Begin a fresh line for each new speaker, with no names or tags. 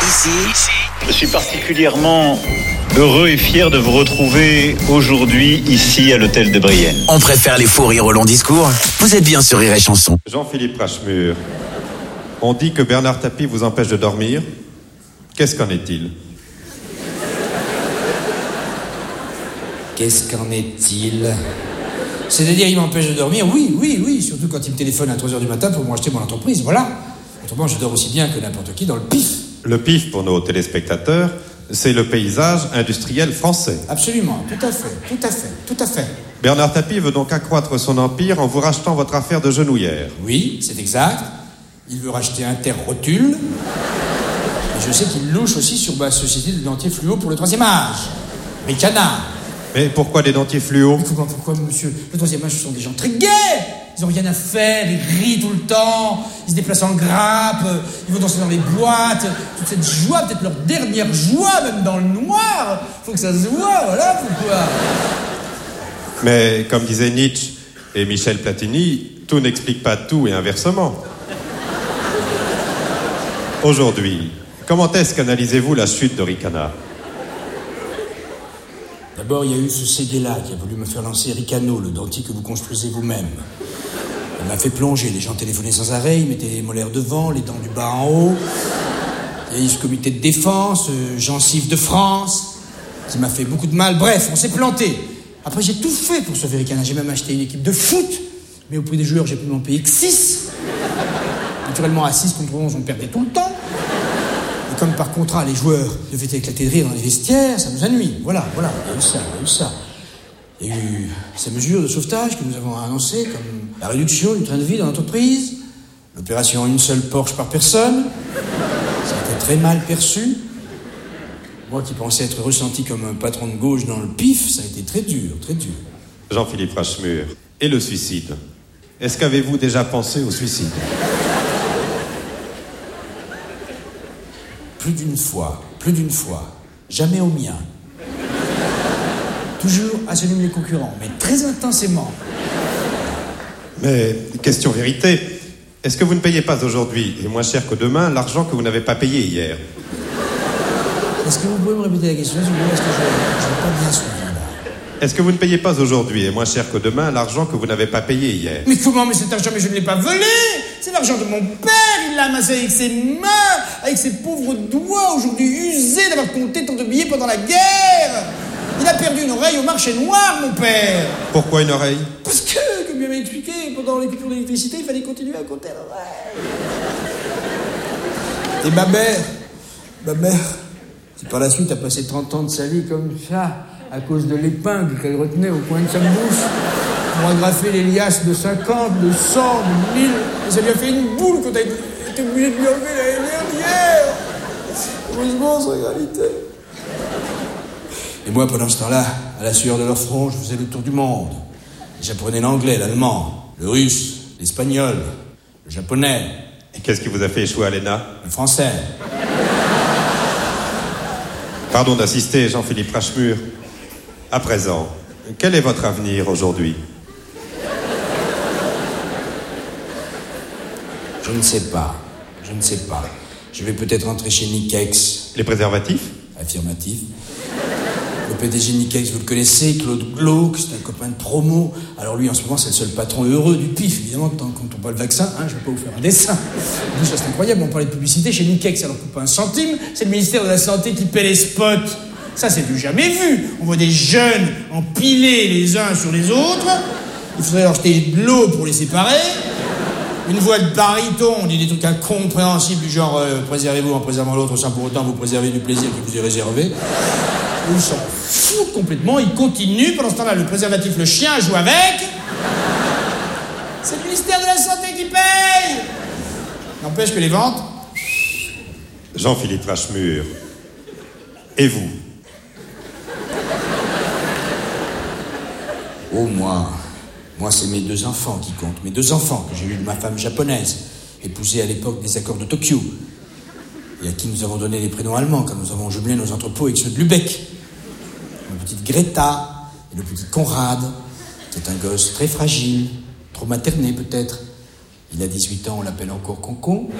Ici,
je suis particulièrement heureux et fier de vous retrouver aujourd'hui ici à l'hôtel de Brienne.
On préfère les faux rires au long discours. Vous êtes bien sur Rire et Chanson.
Jean-Philippe Rachemur, on dit que Bernard Tapie vous empêche de dormir. Qu'est-ce qu'en est-il ?
Qu'est-ce qu'en est-il ? C'est-à-dire, il m'empêche de dormir ? Oui, surtout quand il me téléphone à 3h du matin pour me racheter mon entreprise, voilà. Autrement, je dors aussi bien que n'importe qui dans le pif.
Le pif, pour nos téléspectateurs, c'est le paysage industriel français.
Absolument, tout à fait.
Bernard Tapie veut donc accroître son empire en vous rachetant votre affaire de genouillère.
Oui, c'est exact. Il veut racheter Interrotule. Et je sais qu'il louche aussi sur ma société de dentiers fluo pour le 3e âge. Ricana.
Mais pourquoi des dentiers fluo ?
Pourquoi, monsieur ? Le 3e âge, ce sont des gens très gais. Ils ont rien à faire, ils rient tout le temps, ils se déplacent en grappe, ils vont danser dans les boîtes. Toute cette joie, peut-être leur dernière joie, même dans le noir. Faut que ça se voit, voilà pourquoi.
Mais comme disaient Nietzsche et Michel Platini, tout n'explique pas tout et inversement. Aujourd'hui, comment est-ce qu'analysez-vous la chute de Ricana ?
D'abord, il y a eu ce CD-là qui a voulu me faire lancer Ricano, le dentier que vous construisez vous-même. Il m'a fait plonger, les gens téléphonaient sans arrêt, ils mettaient les molaires devant, les dents du bas en haut. Il y a eu ce comité de défense, Gencives de France, qui m'a fait beaucoup de mal. Bref, on s'est planté. Après, j'ai tout fait pour sauver Ricana. J'ai même acheté une équipe de foot, mais au prix des joueurs, j'ai pu m'en payer que 6. Naturellement, à 6 contre 11, on perdait tout le temps. Et comme par contrat, les joueurs devaient éclater de rire dans les vestiaires, ça nous a nui. Voilà, il y a eu ça. Il y a eu ces mesures de sauvetage que nous avons annoncées, comme la réduction du train de vie dans l'entreprise, l'opération une seule Porsche par personne. Ça a été très mal perçu. Moi qui pensais être ressenti comme un patron de gauche dans le pif, ça a été très dur.
Jean-Philippe Rachemur, et le suicide ? Est-ce qu'avez-vous déjà pensé au suicide ?
Plus d'une fois, jamais au mien. Toujours à celui de mes concurrents, mais très intensément.
Mais, question vérité, est-ce que vous ne payez pas aujourd'hui, et moins cher que demain, l'argent que vous n'avez pas payé hier ?
Est-ce que vous pouvez me répéter la question, s'il vous plaît, parce que je n'ai pas bien suivi, là.
Est-ce que vous ne payez pas aujourd'hui, et moins cher que demain, l'argent que vous n'avez pas payé hier ?
Mais comment ? Mais cet argent, je ne l'ai pas volé. C'est l'argent de mon père. Il l'a amassé avec ses mains, avec ses pauvres doigts, aujourd'hui usés d'avoir compté tant de billets pendant la guerre. Il a perdu une oreille au marché noir, mon père.
Pourquoi une oreille ?
Parce que, comme il m'avait expliqué, pendant les coupures d'électricité, il fallait continuer à compter l'oreille. Et ma mère, qui par la suite a passé 30 ans de sa vie comme ça, à cause de l'épingle qu'elle retenait au coin de sa bouche, pour agrafer les liasses de 50, de 100, de 1000. Et ça lui a fait une boule quand elle était obligée de lui enlever l'année dernière. Heureusement, c'est réalité. Et moi, pendant ce temps-là, à la sueur de leur front, je faisais le tour du monde. J'apprenais l'anglais, l'allemand, le russe, l'espagnol, le japonais.
Et qu'est-ce qui vous a fait échouer à l'ENA ?
Le français.
Pardon d'assister, Jean-Philippe Rachemur. À présent, quel est votre avenir aujourd'hui ?
Je ne sais pas. Je vais peut-être rentrer chez Nikex.
Les préservatifs ?
Affirmatif. Le PDG Nikex, vous le connaissez, Claude Glauque, c'est un copain de promo. Alors lui, en ce moment, c'est le seul patron heureux du PIF. Évidemment, tant qu'on tombe pas le vaccin, je vais pas vous faire un dessin. Tout ça, c'est incroyable, on parlait de publicité chez Nikex, alors qu'on pas un centime, c'est le ministère de la Santé qui paie les spots. Ça, c'est du jamais vu. On voit des jeunes empilés les uns sur les autres. Il faudrait leur jeter de l'eau pour les séparer. Une voix de baryton, on dit des trucs incompréhensibles du genre préservez-vous en préservant l'autre sans pour autant vous préserver du plaisir qui vous est réservé. Ils s'en foutent complètement, ils continuent. Pendant ce temps-là, le préservatif, le chien joue avec. C'est le ministère de la Santé qui paye. N'empêche que les ventes...
Jean-Philippe Rachemur. Et vous ?
Oh, moi, c'est mes 2 enfants qui comptent. Mes 2 enfants que j'ai eus de ma femme japonaise, épousée à l'époque des accords de Tokyo, et à qui nous avons donné les prénoms allemands quand nous avons jumelé nos entrepôts avec ceux de Lübeck. La petite Greta et le petit Conrad, qui est un gosse très fragile, trop materné peut-être. Il a 18 ans, on l'appelle encore Concon.